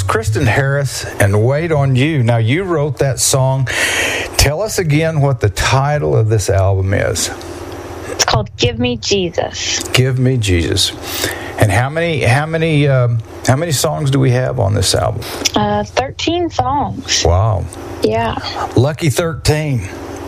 Kristen Harris and Wait on You. Now, you wrote that song. Tell us again what the title of this album is. It's called Give Me Jesus. Give Me Jesus. And how many songs do we have on this album? 13 songs. Wow. Yeah. Lucky 13.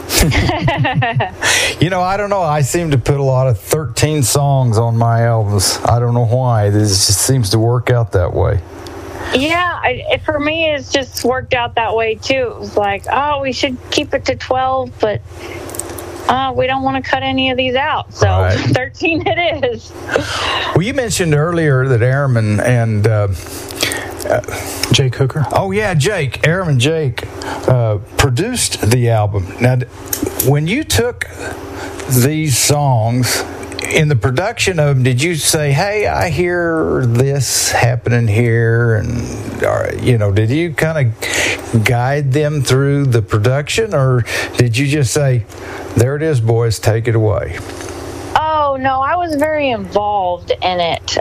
I don't know. I seem to put a lot of 13 songs on my albums. I don't know why. This just seems to work out that way. Yeah, for me, it's just worked out that way, too. It was like, we should keep it to 12, but we don't want to cut any of these out. So right. 13 it is. Well, you mentioned earlier that Airman and Jake Hooker. Oh, yeah, Jake. Airman and Jake produced the album. Now, when you took these songs, in the production of them, did you say, hey, I hear this happening here? And, did you kind of guide them through the production? Or did you just say, there it is, boys, take it away? Oh, no, I was very involved in it.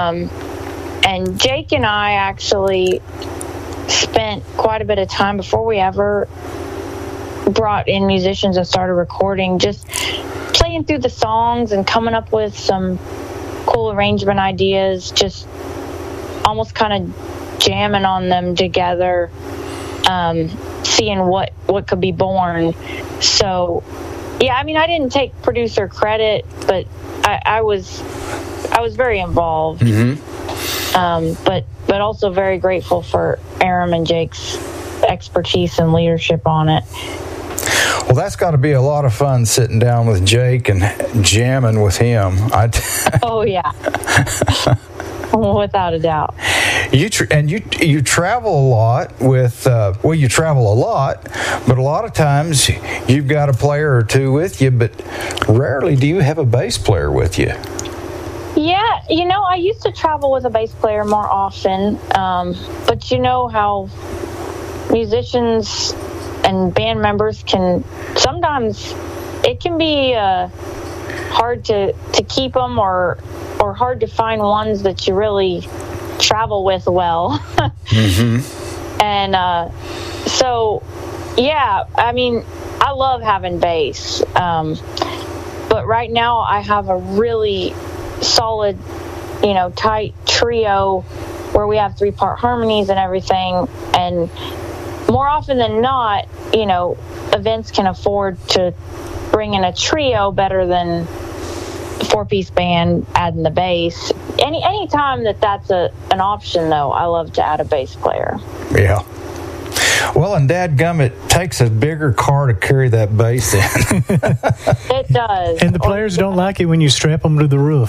And Jake and I actually spent quite a bit of time before we ever brought in musicians and started recording, just playing through the songs and coming up with some cool arrangement ideas, just almost kind of jamming on them together, seeing what could be born. So, yeah, I mean, I didn't take producer credit, but I was very involved. Mm-hmm. But also very grateful for Aram and Jake's expertise and leadership on it. Well, that's got to be a lot of fun sitting down with Jake and jamming with him. Oh, yeah. Without a doubt. You travel a lot with, you travel a lot, but a lot of times you've got a player or two with you, but rarely do you have a bass player with you. Yeah, I used to travel with a bass player more often, but you know how musicians and band members sometimes it can be hard to keep them or hard to find ones that you really travel with well. Mm-hmm. And so, yeah, I mean, I love having bass, but right now I have a really solid, tight trio where we have 3-part harmonies and everything. And more often than not, events can afford to bring in a trio better than a 4-piece band adding the bass. Any time that's an option, though, I love to add a bass player. Yeah. Well, and dadgum, it takes a bigger car to carry that bass in. It does. And the players don't like it when you strap them to the roof.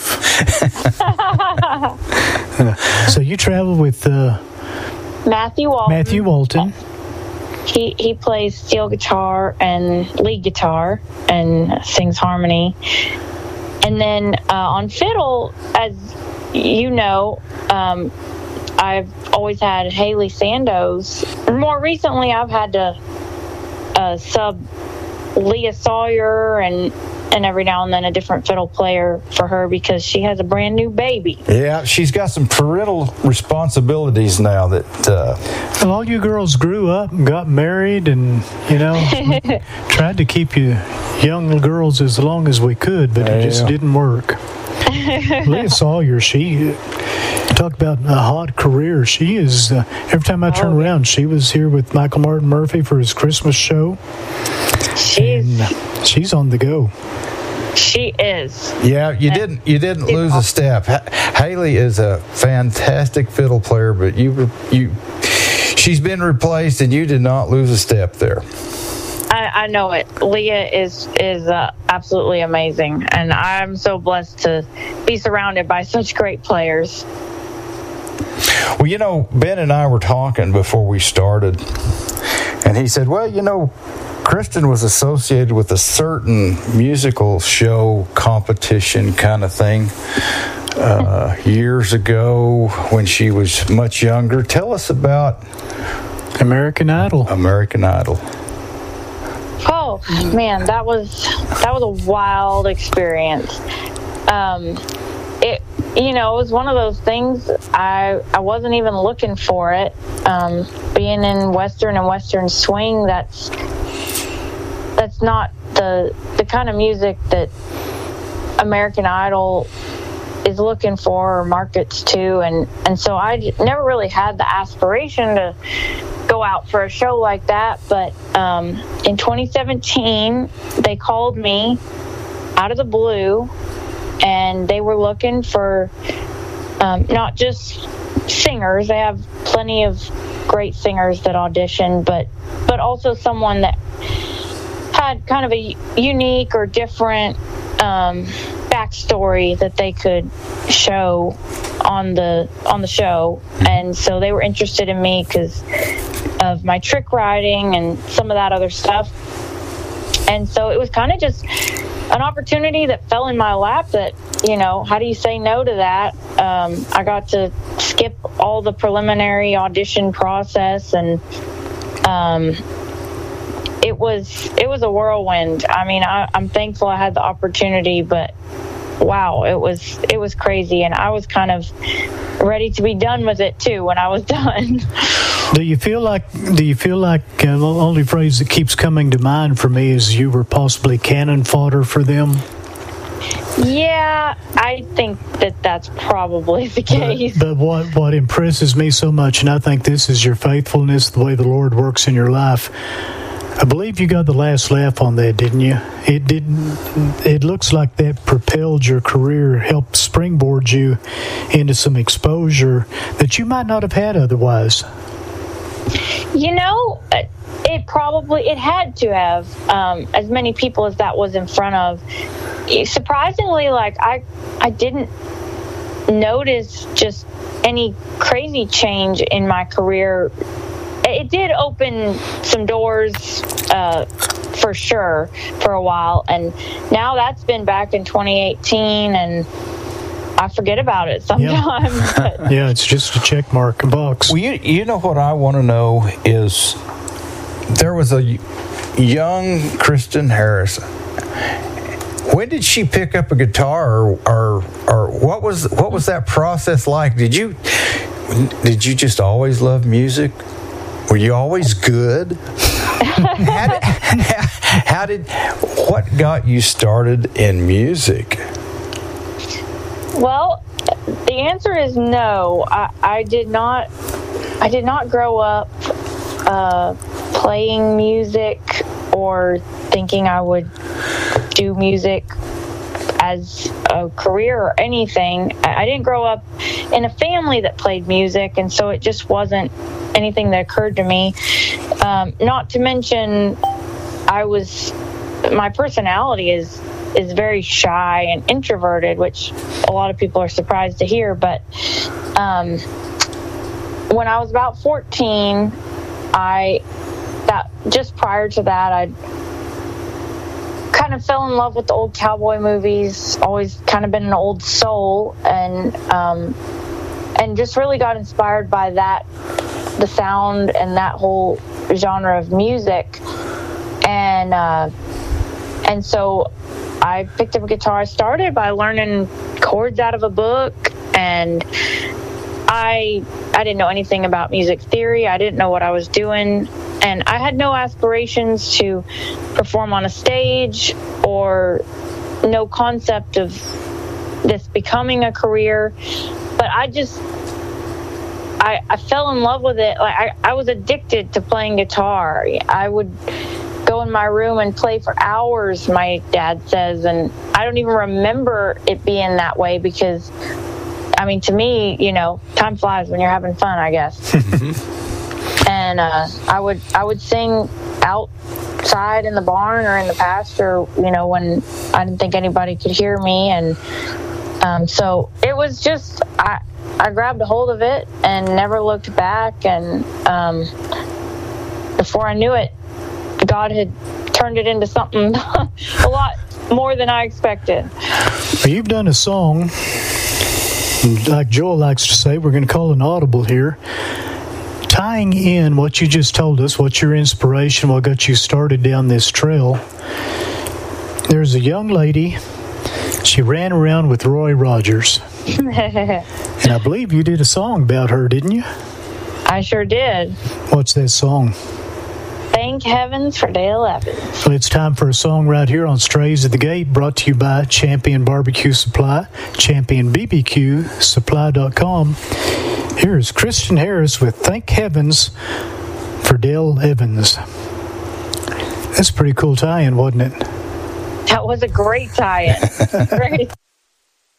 So you travel with Matthew Walton. Matthew Walton. He plays steel guitar and lead guitar and sings harmony. And then on fiddle, as you know, I've always had Haley Sandoz. More recently, I've had to sub Leah Sawyer and every now and then a different fiddle player for her because she has a brand new baby. Yeah, she's got some parental responsibilities now that... Well, all you girls grew up and got married and, tried to keep you young girls as long as we could, but it just didn't work. Leah Sawyer, she... Talk about a hot career. She is, every time I turn around, she was here with Michael Martin Murphey for his Christmas show. She's on the go. She is. Yeah, you didn't lose a step. Haley is a fantastic fiddle player, but she's been replaced, and you did not lose a step there. I know it. Leah is absolutely amazing, and I'm so blessed to be surrounded by such great players. Well, Ben and I were talking before we started, and he said, well, Kristen was associated with a certain musical show competition kind of thing years ago when she was much younger. Tell us about American Idol. American Idol. Oh man, that was a wild experience. you know, it was one of those things. I wasn't even looking for it. Being in Western and Western swing, that's not the kind of music that American Idol is looking for or markets to, and so I never really had the aspiration to go out for a show like that. But in 2017, they called me out of the blue, and they were looking for not just singers. They have plenty of great singers that audition, but also someone that had kind of a unique or different backstory that they could show on the show. And so they were interested in me because of my trick riding and some of that other stuff. And so it was kind of just an opportunity that fell in my lap that, you know, how do you say no to that? I got to skip all the preliminary audition process, and it was a whirlwind. I mean, I'm thankful I had the opportunity, but wow, it was crazy, and I was kind of ready to be done with it too when I was done. Do you feel like the only phrase that keeps coming to mind for me is you were possibly cannon fodder for them? Yeah, I think that's probably the case. But what impresses me so much, and I think this is your faithfulness, the way the Lord works in your life, I believe you got the last laugh on that, didn't you? It didn't. It looks like that propelled your career, helped springboard you into some exposure that you might not have had otherwise. You know, it had to have, as many people as that was in front of. Surprisingly, like I didn't notice just any crazy change in my career. It did open some doors for sure for a while, and now that's been back in 2018, and I forget about it sometimes. Yeah, yeah, it's just a check mark, a box. Well, you know what I want to know is there was a young Kristen Harris. When did she pick up a guitar, or what was that process like? Did you just always love music? Were you always good? What got you started in music? Well, the answer is no. I did not grow up playing music or thinking I would do music as a career or anything. I didn't grow up in a family that played music, and so it just wasn't anything that occurred to me. Not to mention, my personality is very shy and introverted, which a lot of people are surprised to hear. But when I was about 14, just prior to that, I kind of fell in love with the old cowboy movies. Always kind of been an old soul, and just really got inspired by that, the sound and that whole genre of music. And so I picked up a guitar. I started by learning chords out of a book, and I didn't know anything about music theory. I didn't know what I was doing, and I had no aspirations to perform on a stage or no concept of this becoming a career. But I fell in love with it. Like I was addicted to playing guitar. I would go in my room and play for hours, my dad says, and I don't even remember it being that way because, I mean, to me, you know, time flies when you're having fun, I guess. And I would sing outside in the barn or in the pasture, you know, when I didn't think anybody could hear me. And so it was just, I grabbed a hold of it and never looked back. And before I knew it, God had turned it into something a lot more than I expected. Well, you've done a song, like Joel likes to say, we're going to call an audible here, tying in what you just told us, what your inspiration, what got you started down this trail. There's a young lady, she ran around with Roy Rogers. And I believe you did a song about her, didn't you? I sure did. What's that song? Thank heavens for Dale Evans. Well, it's time for a song right here on Strays at the Gate, brought to you by Champion Barbecue Supply, championbbqsupply.com. Here's Christian Harris with Thank Heavens for Dale Evans. That's a pretty cool tie-in, wasn't it? That was a great tie-in. Great.